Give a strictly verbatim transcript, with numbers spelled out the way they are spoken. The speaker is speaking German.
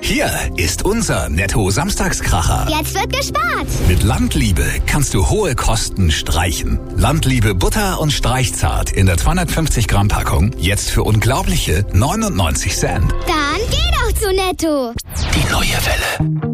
Hier ist unser Netto-Samstagskracher. Jetzt wird gespart. Mit Landliebe kannst du hohe Kosten streichen. Landliebe Butter und Streichzart in der zweihundertfünfzig Gramm Packung jetzt für unglaubliche neunundneunzig Cent. Dann geh doch zu Netto. Die neue Welle.